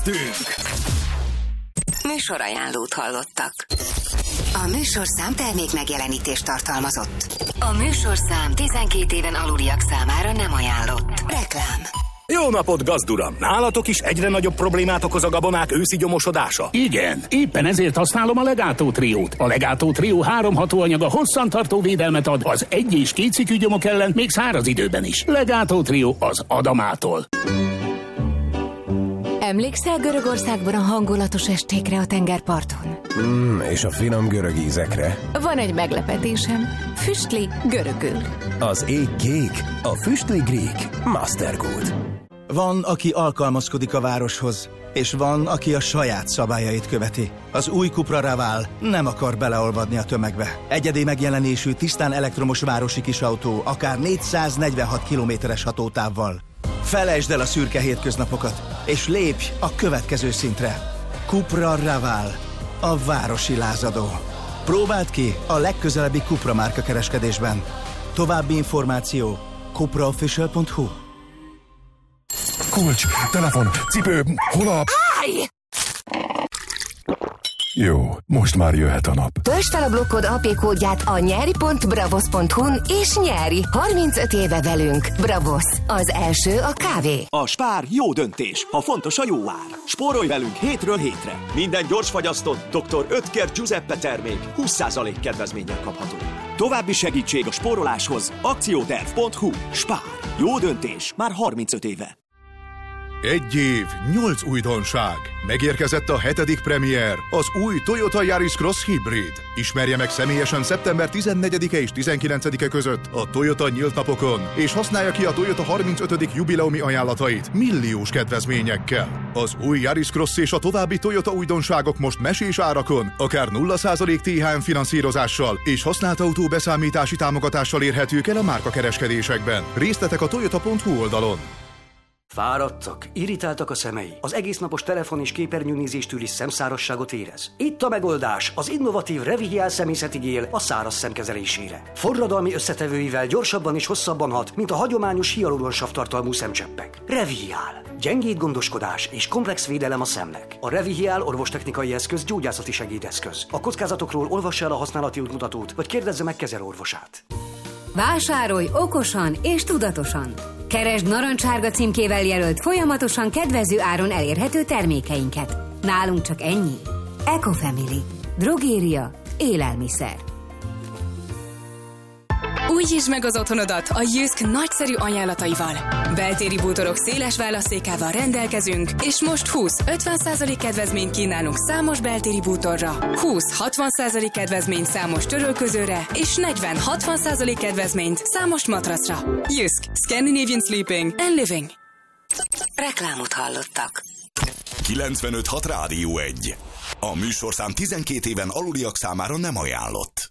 Műsorajánlót hallottak. A műsorszám termék megjelenítést tartalmazott. A műsorszám 12 éven aluliak számára nem ajánlott. Reklám. Jó napot, gazduram! Nálatok is egyre nagyobb problémát okoz a gabonák őszi gyomosodása? Igen, éppen ezért használom a Legato Triót. A Legato Trió 3 hatóanyaga hosszantartó védelmet ad az 1- és 2 cikkű gyomok ellen, még száraz időben is. Legato Trió az Adamától. Emlékszel Görögországban a hangulatos estékre a tengerparton? És a finom görög ízekre. Van egy meglepetésem. Füstli görögül. Az ég kék, a füstli grík. Mastergood. Van, aki alkalmazkodik a városhoz, és van, aki a saját szabályait követi. Az új Cupra Raval nem akar beleolvadni a tömegbe. Egyedi megjelenésű, tisztán elektromos városi kisautó, akár 446 kilométeres hatótávval. Felejtsd el a szürke hétköznapokat, és lépj a következő szintre. Cupra Raval, a városi lázadó. Próbáld ki a legközelebbi Cupra márka kereskedésben. További információ cupraofficial.hu. Kulcs, telefon, cipő, hol? Állj! Jó, most már jöhet a nap. Töltsd fel a blokkod AP kódját a nyeri.bravos.hu-n és nyeri 35 éve velünk. Bravos, az első a kávé. A Spár jó döntés, ha fontos a jó ár. Spórolj velünk hétről hétre. Minden gyorsfagyasztott Dr. Oetker Giuseppe termék 20% kedvezménnyel kapható. További segítség a spóroláshoz akcióterv.hu. Spár. Jó döntés már 35 éve. 1 év, 8 újdonság. Megérkezett a 7. premier, az új Toyota Yaris Cross Hybrid. Ismerje meg személyesen szeptember 14-e és 19-e között a Toyota nyílt napokon, és használja ki a Toyota 35. jubileumi ajánlatait milliós kedvezményekkel. Az új Yaris Cross és a további Toyota újdonságok most mesés árakon, akár 0% THM finanszírozással és használt autó beszámítási támogatással érhetők el a márkakereskedésekben. Részletek a toyota.hu oldalon. Fáradtak, irritáltak a szemei, az egésznapos telefon- és képernyőnézéstől is szemszárasságot érez. Itt a megoldás, az innovatív Revihial szemészeti gél a száraz szemkezelésére. Forradalmi összetevőivel gyorsabban és hosszabban hat, mint a hagyományos hialuronsav tartalmú szemcseppek. Revihial. Gyengéd gondoskodás és komplex védelem a szemnek. A Revihial orvostechnikai eszköz gyógyászati segédeszköz. A kockázatokról olvassa el a használati útmutatót, vagy kérdezze meg kezelőorvosát. Vásárolj okosan és tudatosan! Keresd narancsárga címkével jelölt, folyamatosan kedvező áron elérhető termékeinket. Nálunk csak ennyi. Ecofamily. Drogéria. Élelmiszer. Újítsd meg az otthonodat a Jysk nagyszerű ajánlataival. Beltéri bútorok széles választékával rendelkezünk, és most 20-50% kedvezményt kínálunk számos beltéri bútorra, 20-60% kedvezményt számos törölközőre, és 40-60% kedvezményt számos matracra. Jysk. Scandinavian Sleeping and Living. Reklámot hallottak. 95.6 Rádió 1. A műsorszám 12 éven aluliak számára nem ajánlott.